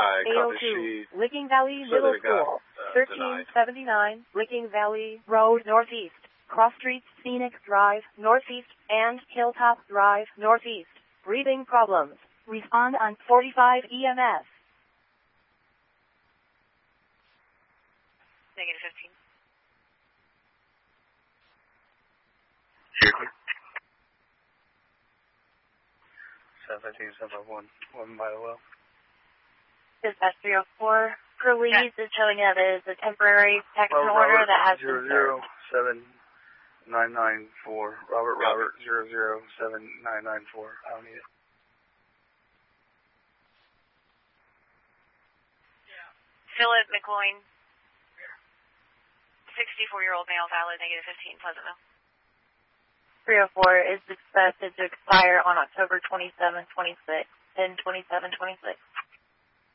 Hi, copy. AO2, Licking Valley Middle School, 1379, Licking Valley Road Northeast, Cross Streets, Phoenix Drive, Northeast, and Hilltop Drive, Northeast. Breathing problems. Respond on 45 EMS. Negative 15. Here, quick. 715, 751, 1 by the well. Dispatch 304. Police is showing that it is a temporary protection order that has been served. 007-994. Robert 007-994. I don't need it. Philip McLoin, 64-year-old male, valid, negative 15, Pleasantville. 304 is expected to expire on October 27, 26, and 27, 26.